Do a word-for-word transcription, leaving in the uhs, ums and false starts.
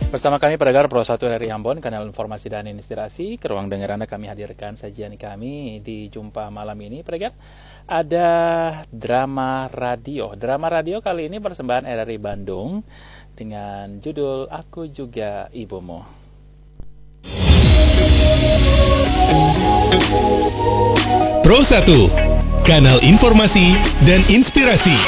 Bersama kami pendengar Pro satu dari Ambon, kanal informasi dan inspirasi. Ke ruang dengar Anda kami hadirkan sajian kami di Jumpa Malam ini. Pendengar, ada drama radio. Drama radio kali ini persembahan R R I Bandung dengan judul Aku Juga Ibumu. Pro satu, kanal informasi dan inspirasi.